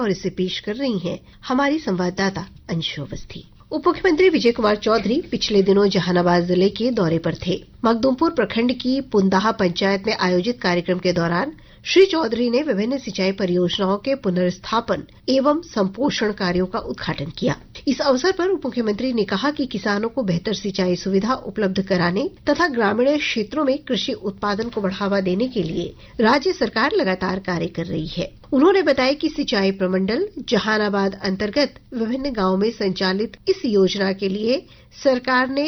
और इसे पेश कर रही हैं हमारी संवाददाता अंशु अवस्थी। उप मुख्यमंत्री विजय कुमार चौधरी पिछले दिनों जहानाबाद जिले के दौरे पर थे। मखदुमपुर प्रखंड की पुंदाहा पंचायत में आयोजित कार्यक्रम के दौरान श्री चौधरी ने विभिन्न सिंचाई परियोजनाओं के पुनर्स्थापन एवं संपोषण कार्यों का उद्घाटन किया। इस अवसर पर उप मुख्यमंत्री ने कहा कि किसानों को बेहतर सिंचाई सुविधा उपलब्ध कराने तथा ग्रामीण क्षेत्रों में कृषि उत्पादन को बढ़ावा देने के लिए राज्य सरकार लगातार कार्य कर रही है। उन्होंने बताया कि सिंचाई प्रमंडल जहानाबाद अंतर्गत विभिन्न गांवों में संचालित इस योजना के लिए सरकार ने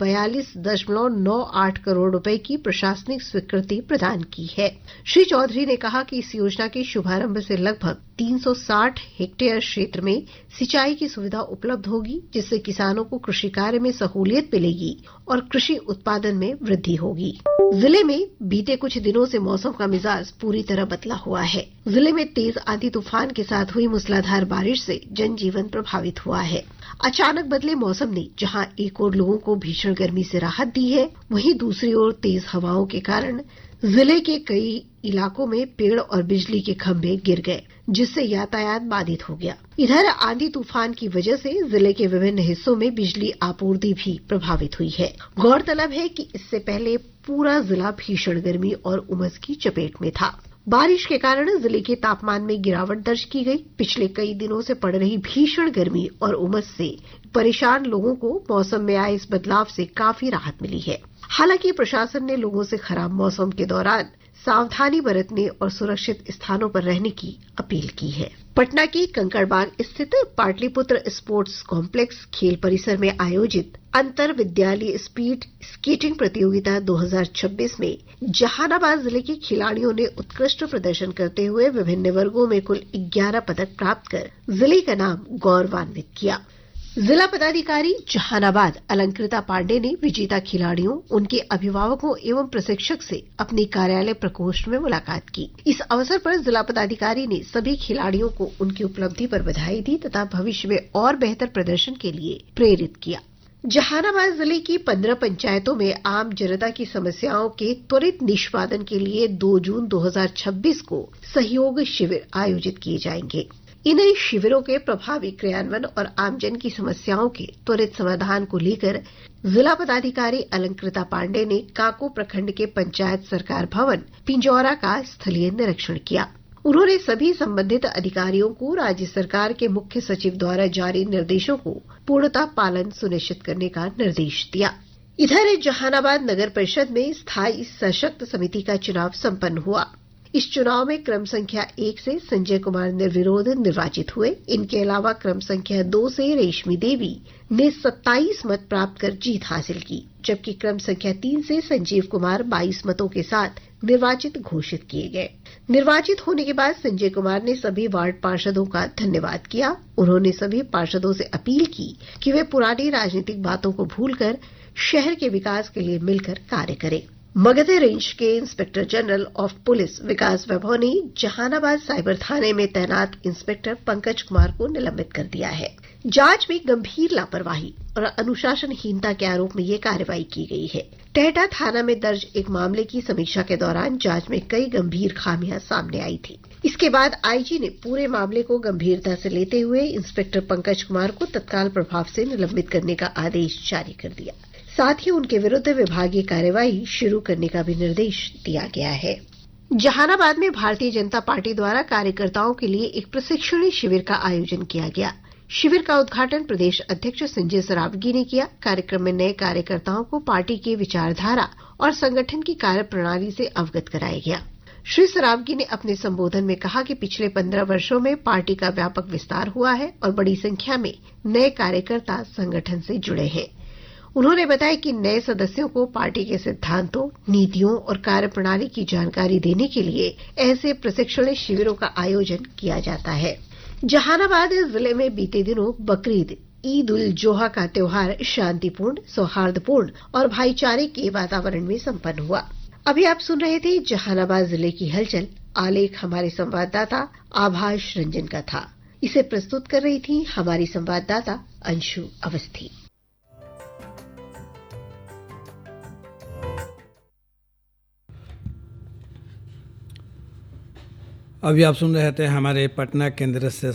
42.98 करोड़ रुपए की प्रशासनिक स्वीकृति प्रदान की है। श्री चौधरी ने कहा कि इस योजना के शुभारंभ से लगभग 360 हेक्टेयर क्षेत्र में सिंचाई की सुविधा उपलब्ध होगी, जिससे किसानों को कृषि कार्य में सहूलियत मिलेगी और कृषि उत्पादन में वृद्धि होगी। जिले में बीते कुछ दिनों से मौसम का मिजाज पूरी तरह बदला हुआ है। जिले में तेज आंधी तूफान के साथ हुई मूसलाधार बारिश से जनजीवन प्रभावित हुआ है। अचानक बदले मौसम ने जहां एक ओर लोगों को भीषण गर्मी से राहत दी है, वहीं दूसरी ओर तेज हवाओं के कारण जिले के कई इलाकों में पेड़ और बिजली के खंभे गिर गए, जिससे यातायात बाधित हो गया। इधर आंधी तूफान की वजह से जिले के विभिन्न हिस्सों में बिजली आपूर्ति भी प्रभावित हुई है। गौरतलब है कि इससे पहले पूरा जिला भीषण गर्मी और उमस की चपेट में था। बारिश के कारण जिले के तापमान में गिरावट दर्ज की गई। पिछले कई दिनों से पड़ रही भीषण गर्मी और उमस से परेशान लोगों को मौसम में आए इस बदलाव से काफी राहत मिली है। हालांकि प्रशासन ने लोगों से खराब मौसम के दौरान सावधानी बरतने और सुरक्षित स्थानों पर रहने की अपील की है। पटना के कंकड़बाग स्थित पाटलिपुत्र स्पोर्ट्स कॉम्प्लेक्स खेल परिसर में आयोजित अंतर विद्यालय स्पीड स्केटिंग प्रतियोगिता 2026 में जहानाबाद जिले के खिलाड़ियों ने उत्कृष्ट प्रदर्शन करते हुए विभिन्न वर्गों में कुल 11 पदक प्राप्त कर जिले का नाम गौरवान्वित किया। जिला पदाधिकारी जहानाबाद अलंकृता पांडे ने विजेता खिलाड़ियों, उनके अभिभावकों एवं प्रशिक्षक से अपने कार्यालय प्रकोष्ठ में मुलाकात की। इस अवसर पर जिला पदाधिकारी ने सभी खिलाड़ियों को उनकी उपलब्धि पर बधाई दी तथा भविष्य में और बेहतर प्रदर्शन के लिए प्रेरित किया। जहानाबाद जिले की 15 पंचायतों में आम जनता की समस्याओं के त्वरित निष्पादन के लिए 2 जून 2026 को सहयोग शिविर आयोजित किए जाएंगे। इन शिविरों के प्रभावी क्रियान्वयन और आमजन की समस्याओं के त्वरित समाधान को लेकर जिला पदाधिकारी अलंकृता पांडे ने काको प्रखंड के पंचायत सरकार भवन पिंजौरा का स्थलीय निरीक्षण किया। उन्होंने सभी संबंधित अधिकारियों को राज्य सरकार के मुख्य सचिव द्वारा जारी निर्देशों को पूर्णतः पालन सुनिश्चित करने का निर्देश दिया। इधर जहानाबाद नगर परिषद में स्थायी सशक्त समिति का चुनाव संपन्न हुआ। इस चुनाव में क्रम संख्या 1 से संजय कुमार निर्विरोध निर्वाचित हुए। इनके अलावा क्रम संख्या 2 से रेशमी देवी ने 27 मत प्राप्त कर जीत हासिल की, जबकि क्रम संख्या 3 से संजीव कुमार 22 मतों के साथ निर्वाचित घोषित किए गए। निर्वाचित होने के बाद संजय कुमार ने सभी वार्ड पार्षदों का धन्यवाद किया। उन्होंने सभी पार्षदों से अपील की कि वे पुरानी राजनीतिक बातों को भूलकर शहर के विकास के लिए मिलकर कार्य करें। मगध रेंज के इंस्पेक्टर जनरल ऑफ पुलिस विकास वैभव ने जहानाबाद साइबर थाने में तैनात इंस्पेक्टर पंकज कुमार को निलंबित कर दिया है। जांच में गंभीर लापरवाही और अनुशासनहीनता के आरोप में ये कार्रवाई की गई है। टेहटा थाना में दर्ज एक मामले की समीक्षा के दौरान जांच में कई गंभीर खामियां सामने आई थी। इसके बाद आईजी ने पूरे मामले को गंभीरता से लेते हुए इंस्पेक्टर पंकज कुमार को तत्काल प्रभाव से निलंबित करने का आदेश जारी कर दिया। साथ ही उनके विरुद्ध विभागीय कार्यवाही शुरू करने का भी निर्देश दिया गया है। जहानाबाद में भारतीय जनता पार्टी द्वारा कार्यकर्ताओं के लिए एक प्रशिक्षण शिविर का आयोजन किया गया। शिविर का उद्घाटन प्रदेश अध्यक्ष संजय सरावगी ने किया। कार्यक्रम में नए कार्यकर्ताओं को पार्टी की विचारधारा और संगठन की कार्यप्रणाली से अवगत कराया गया। श्री सरावगी ने अपने संबोधन में कहा कि पिछले 15 वर्षों में पार्टी का व्यापक विस्तार हुआ है और बड़ी संख्या में नए कार्यकर्ता संगठन से जुड़े हैं। उन्होंने बताया कि नए सदस्यों को पार्टी के सिद्धांतों, नीतियों और कार्यप्रणाली की जानकारी देने के लिए ऐसे प्रशिक्षण शिविरों का आयोजन किया जाता है। जहानाबाद जिले में बीते दिनों बकरीद ईद उल जोहा का त्योहार शांतिपूर्ण, सौहार्दपूर्ण और भाईचारे के वातावरण में संपन्न हुआ। अभी आप सुन रहे थे जहानाबाद जिले की हलचल। आलेख हमारे संवाददाता आभाष रंजन का था। इसे प्रस्तुत कर रही थी हमारी संवाददाता अंशु अवस्थी। अभी आप सुन रहे थे हमारे पटना केंद्र से